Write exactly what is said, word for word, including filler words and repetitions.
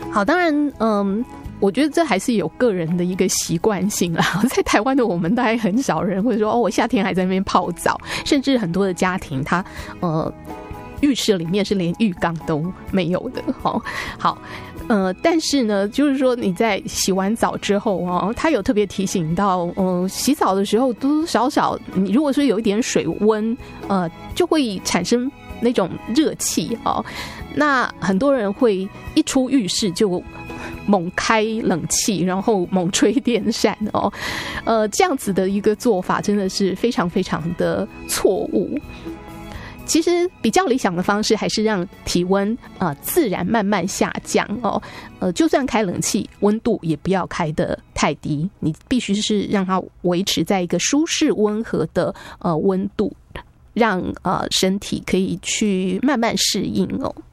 好，当然，嗯。我觉得这还是有个人的一个习惯性啦，在台湾的我们大概很少人会说哦，我夏天还在那边泡澡，甚至很多的家庭他呃浴室里面是连浴缸都没有的。哦，好，呃，但是呢，就是说你在洗完澡之后哦，他有特别提醒到，呃，洗澡的时候多多少少，你如果说有一点水温，呃，就会产生那种热气哦。那很多人会一出浴室就猛开冷气，然后猛吹电扇哦，呃，这样子的一个做法真的是非常非常的错误。其实比较理想的方式还是让体温呃自然慢慢下降哦，呃，就算开冷气，温度也不要开得太低，你必须是让它维持在一个舒适温和的呃温度，让呃身体可以去慢慢适应哦。